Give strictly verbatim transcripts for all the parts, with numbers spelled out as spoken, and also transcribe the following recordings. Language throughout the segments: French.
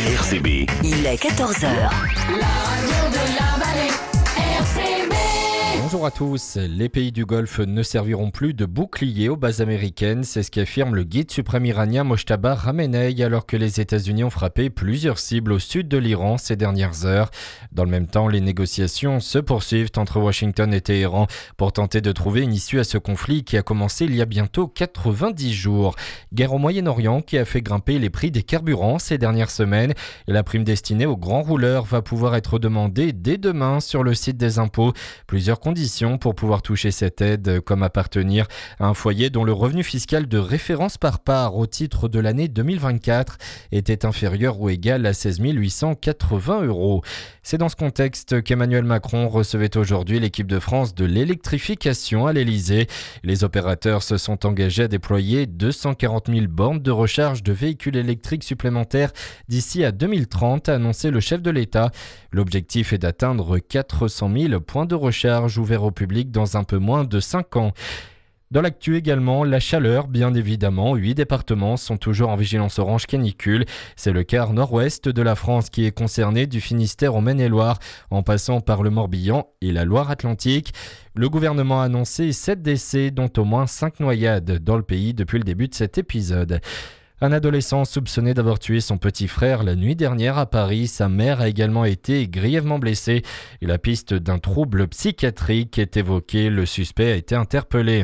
R C B. Il est quatorze heures. La radio de la vallée, R C B. Bonjour à tous. Les pays du Golfe ne serviront plus de boucliers aux bases américaines. C'est ce qu'affirme le guide suprême iranien Mojtaba Khamenei alors que les États-Unis ont frappé plusieurs cibles au sud de l'Iran ces dernières heures. Dans le même temps, les négociations se poursuivent entre Washington et Téhéran pour tenter de trouver une issue à ce conflit qui a commencé il y a bientôt quatre-vingt-dix jours. Guerre au Moyen-Orient qui a fait grimper les prix des carburants ces dernières semaines. Et la prime destinée aux grands rouleurs va pouvoir être demandée dès demain sur le site des impôts. Plusieurs conditions pour pouvoir toucher cette aide, comme appartenir à un foyer dont le revenu fiscal de référence par part au titre de l'année deux mille vingt-quatre était inférieur ou égal à seize mille huit cent quatre-vingts euros. C'est dans ce contexte qu'Emmanuel Macron recevait aujourd'hui l'équipe de France de l'électrification à l'Elysée. Les opérateurs se sont engagés à déployer deux cent quarante mille bornes de recharge de véhicules électriques supplémentaires d'ici à deux mille trente, a annoncé le chef de l'État. L'objectif est d'atteindre quatre cent mille points de recharge ouverts au public dans un peu moins de cinq ans. Dans l'actu également, la chaleur, bien évidemment. Huit départements sont toujours en vigilance orange canicule. C'est le quart nord-ouest de la France qui est concerné, du Finistère au Maine-et-Loire, en passant par le Morbihan et la Loire-Atlantique. Le gouvernement a annoncé sept décès, dont au moins cinq noyades dans le pays depuis le début de cet épisode. Un adolescent soupçonné d'avoir tué son petit frère la nuit dernière à Paris. Sa mère a également été grièvement blessée et la piste d'un trouble psychiatrique est évoquée. Le suspect a été interpellé.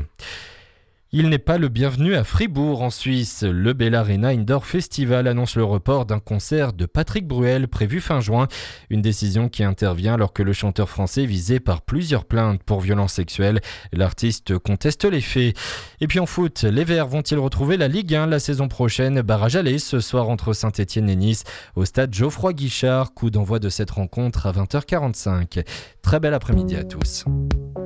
Il n'est pas le bienvenu à Fribourg en Suisse. Le Bell Arena Indoor Festival annonce le report d'un concert de Patrick Bruel prévu fin juin. Une décision qui intervient alors que le chanteur français est visé par plusieurs plaintes pour violences sexuelles. L'artiste conteste les faits. Et puis en foot, les Verts vont-ils retrouver la Ligue un la saison prochaine? Barrage aller ce soir entre Saint-Etienne et Nice au stade Geoffroy Guichard. Coup d'envoi de cette rencontre à vingt heures quarante-cinq. Très bel après-midi à tous.